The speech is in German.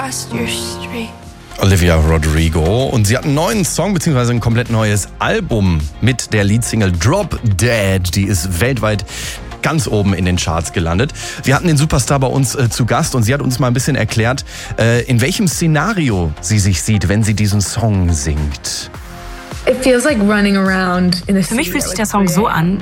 past your street. Olivia Rodrigo. Und sie hat einen neuen Song bzw. ein komplett neues Album mit der Leadsingle Drop Dead. Die ist weltweit ganz oben in den Charts gelandet. Wir hatten den Superstar bei uns zu Gast und sie hat uns mal ein bisschen erklärt, in welchem Szenario sie sich sieht, wenn sie diesen Song singt. It feels like running around in a Für mich fühlt studio. sich der Song so an,